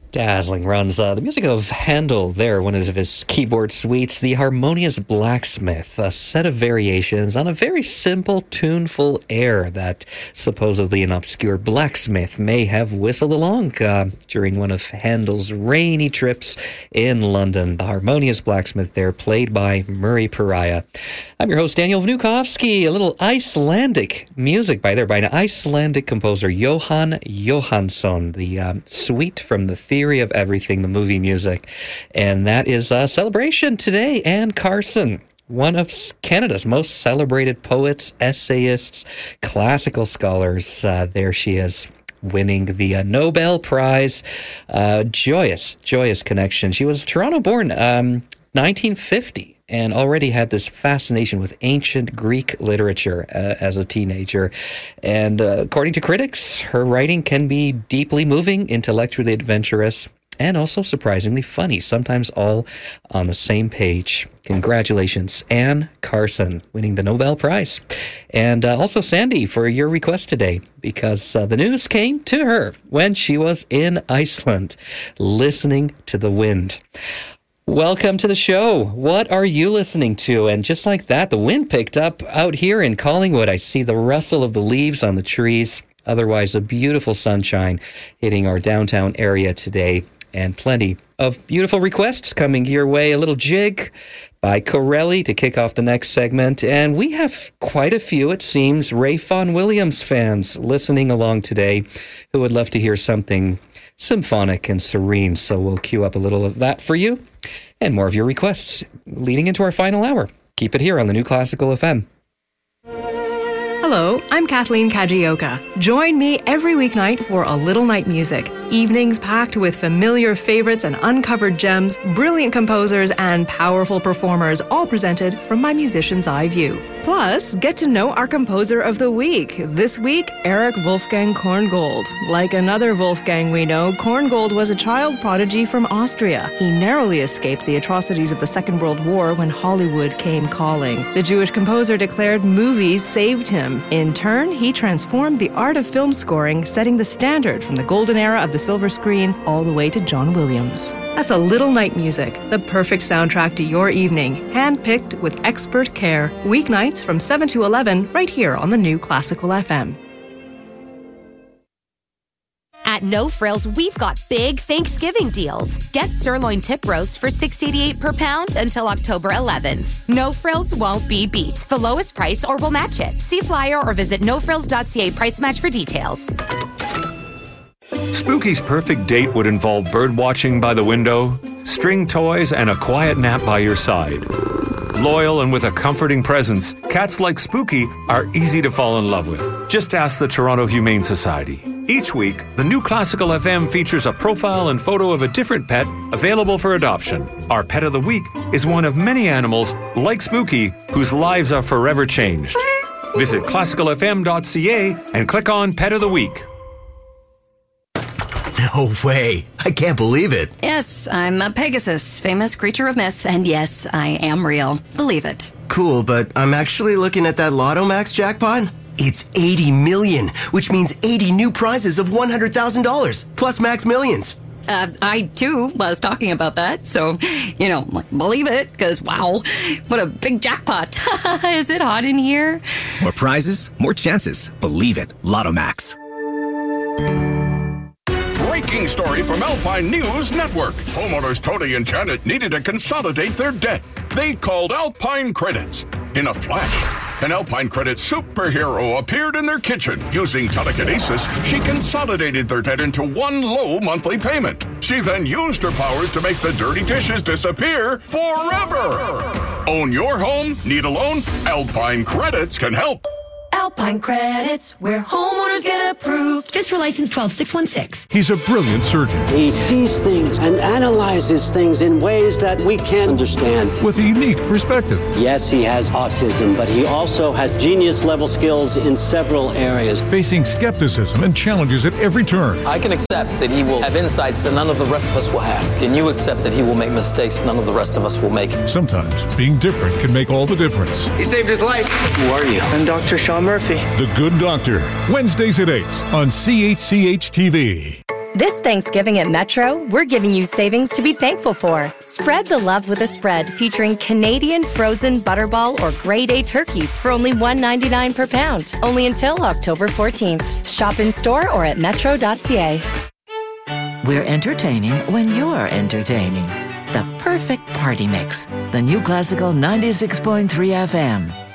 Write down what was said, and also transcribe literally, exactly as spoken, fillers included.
Dazzling runs uh, the music of Handel there, one of his keyboard suites, The Harmonious Blacksmith, a set of variations on a very simple, tuneful air that supposedly an obscure blacksmith may have whistled along uh, during one of Handel's rainy trips in London. The Harmonious Blacksmith there, played by Murray Pariah. I'm your host, Daniel Vnukovsky. A little Icelandic music by there, by an Icelandic composer, Jóhann Jóhannsson, the um, suite from the Theory of Everything, the movie music. And that is a celebration today. Anne Carson, one of Canada's most celebrated poets, essayists, classical scholars. Uh, there she is, winning the uh, Nobel Prize. Uh, joyous, joyous connection. She was Toronto-born, um, nineteen fifty. And already had this fascination with ancient Greek literature uh, as a teenager. And uh, according to critics, her writing can be deeply moving, intellectually adventurous, and also surprisingly funny, sometimes all on the same page. Congratulations, Anne Carson, winning the Nobel Prize. And uh, also Sandy for your request today, because uh, the news came to her when she was in Iceland, listening to the wind. Welcome to the show. What are you listening to? And just like that, the wind picked up out here in Collingwood. I see the rustle of the leaves on the trees. Otherwise, a beautiful sunshine hitting our downtown area today. And plenty of beautiful requests coming your way. A little jig by Corelli to kick off the next segment. And we have quite a few, it seems, Ray Vaughan Williams fans listening along today who would love to hear something symphonic and serene. So we'll cue up a little of that for you. And more of your requests leading into our final hour. Keep it here on the New Classical F M. Hello, I'm Kathleen Kajioka. Join me every weeknight for A Little Night Music. Evenings packed with familiar favorites and uncovered gems, brilliant composers, and powerful performers, all presented from my musician's eye view. Plus, get to know our composer of the week. This week, Erich Wolfgang Korngold. Like another Wolfgang we know, Korngold was a child prodigy from Austria. He narrowly escaped the atrocities of the Second World War when Hollywood came calling. The Jewish composer declared movies saved him. In turn, he transformed the art of film scoring, setting the standard from the golden era of the silver screen all the way to John Williams. That's A Little Night Music, the perfect soundtrack to your evening, hand-picked with expert care, weeknights from seven to eleven, right here on the New Classical F M. At No Frills, we've got big Thanksgiving deals. Get sirloin tip roast for six dollars and eighty-eight cents per pound until October eleventh. No Frills won't be beat. The lowest price or we'll match it. See flyer or visit no frills dot c a price match for details. Spooky's perfect date would involve bird watching by the window, string toys, and a quiet nap by your side. Loyal and with a comforting presence, cats like Spooky are easy to fall in love with. Just ask the Toronto Humane Society. Each week, the New Classical F M features a profile and photo of a different pet available for adoption. Our pet of the week is one of many animals, like Spooky, whose lives are forever changed. Visit classical f m dot c a and click on Pet of the Week. No way. I can't believe it. Yes, I'm a Pegasus, famous creature of myth, and yes, I am real. Believe it. Cool, but I'm actually looking at that Lotto Max jackpot. It's eighty million, which means eighty new prizes of one hundred thousand dollars, plus Max Millions. Uh, I, too, was talking about that, so, you know, believe it, because, wow, what a big jackpot. Is it hot in here? More prizes, more chances. Believe it. Lotto Max. Breaking story from Alpine News Network. Homeowners Tony and Janet needed to consolidate their debt. They called Alpine Credits. In a flash, an Alpine Credits superhero appeared in their kitchen. Using telekinesis, she consolidated their debt into one low monthly payment. She then used her powers to make the dirty dishes disappear forever. Own your home? Need a loan? Alpine Credits can help. Alpine Credits, where homeowners get approved. FISRA license twelve six one six. He's a brilliant surgeon. He sees things and analyzes things in ways that we can't understand. With a unique perspective. Yes, he has autism, but he also has genius-level skills in several areas. Facing skepticism and challenges at every turn. I can accept that he will have insights that none of the rest of us will have. Can you accept that he will make mistakes none of the rest of us will make? Sometimes being different can make all the difference. He saved his life. Who are you? I'm Doctor Sean Murphy. The Good Doctor, Wednesdays at eight on C H C H T V. This Thanksgiving at Metro, we're giving you savings to be thankful for. Spread the love with a spread featuring Canadian frozen butterball or grade A turkeys for only one dollar ninety-nine per pound. Only until October fourteenth. Shop in store or at metro dot c a. We're entertaining when you're entertaining. The perfect party mix. The new classical ninety-six point three F M.